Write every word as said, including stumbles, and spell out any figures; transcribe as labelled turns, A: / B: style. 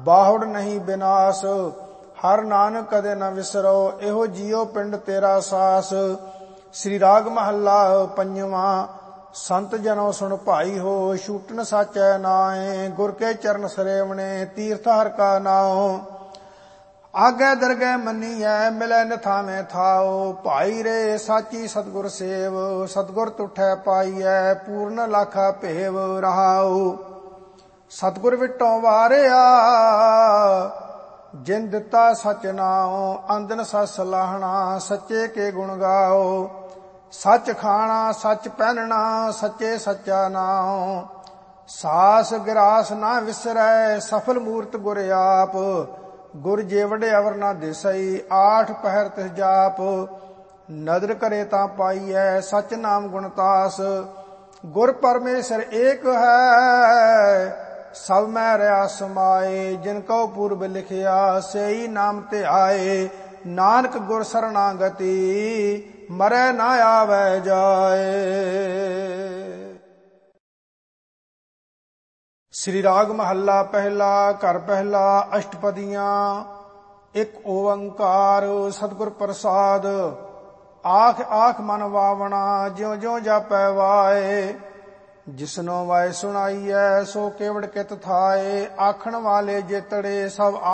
A: ਬਾਹੁੜ ਨਹੀਂ ਬਿਨਾਸ਼। ਹਰ ਨਾਨਕ ਕਦੇ ਨ ਵਿਸਰੋ, ਇਹੋ ਜੀਉ ਪਿੰਡ ਤੇਰਾ ਸਾਸ। ਸ੍ਰੀ ਰਾਗ ਮਹੱਲਾ ਪੰਜਵਾਂ। ਸੰਤ ਜਨੋ ਸੁਣ ਭਾਈ ਹੋ, ਛੂਟਨ ਸਾਚੈ ਨਾਏ। ਗੁਰ ਕੇ ਚਰਨ ਸਰੇਵਣੇ, ਤੀਰਥ ਹਰਿ ਕਾ ਨਾਉ। ਆਗੇ ਦਰਗਹਿ ਮੰਨੀਐ, ਮਿਲੈ ਨਿਥਾਵੇਂ ਥਾਉ। ਭਾਈ ਰੇ ਸਾਚੀ ਸਤਿਗੁਰ ਸੇਵ, ਸਤਿਗੁਰ ਤੁਠੈ ਪਾਈਐ। ਪੂਰਨ ਲਾਖਾ ਭੇਵ ਰਹਾਉ। ਸਤਿਗੁਰ ਵਿਟੋਂ ਵਾਰਿਆ, ਜਿਨ ਦਿੱਤਾ ਸਚ ਨਾਉ। ਅੰਦਨ ਸਚ ਸਲਾਹਣਾ, ਸੱਚੇ ਕੇ ਗੁਣ ਗਾਓ। ਸੱਚ ਖਾਣਾ ਸੱਚ ਪਹਿਨਣਾ, ਸੱਚੇ ਸੱਚਾ ਨਾਉ। ਸਾਸ ਗਿਰਾਸ ਨਾ ਵਿਸਰੈ, ਸਫਲ ਮੂਰਤ ਗੁਰ ਆਪ। ਗੁਰ ਜੇਵੜ ਅਵਰ ਨਾ ਦਿਸਈ, ਆਠ ਪਹਿਰ ਤਿਸ ਜਾਪ। ਨਦਰ ਕਰੇ ਤਾਂ ਪਾਈਐ, ਸਚ ਨਾਮ ਗੁਣਤਾਸ। ਗੁਰ ਪਰਮੇਸ਼ਰ ਏਕ ਹੈ, ਸਭ ਮੈਂ ਰਿਆ ਸਮਾਏ। ਜਿਨ ਕਉ ਪੂਰਬ ਲਿਖਿਆ, ਸੇਈ ਨਾਮ ਧਿਆਏ। ਨਾਨਕ ਗੁਰ ਸਰਣਾਗਤੀ, ਮਰੈ ਨਾ ਆਵੈ ਜਾਏ। ਸ੍ਰੀ ਰਾਗ ਮਹੱਲਾ ਪਹਿਲਾ। ਘਰ ਪਹਿਲਾ। ਅਸ਼ਟਪਦੀਆਂ। ਇੱਕ ਓੰਕਾਰ ਸਤਿਗੁਰ ਪ੍ਰਸਾਦ। ਆਖ ਆਖ ਮਨ ਵਾਵਣਾ, ਜਿਉ ਜਿਉ ਜਾਪੈ ਵਾਏ। ਜਿਸਨੋ ਵਾਏ ਸੁਣਾਈਐ, ਸੋ ਕੇਵੜ ਕਿਤ ਥਾਏ। ਆਖਣ ਵਾਲੇ ਜੇਤੜੇ, ਸਭ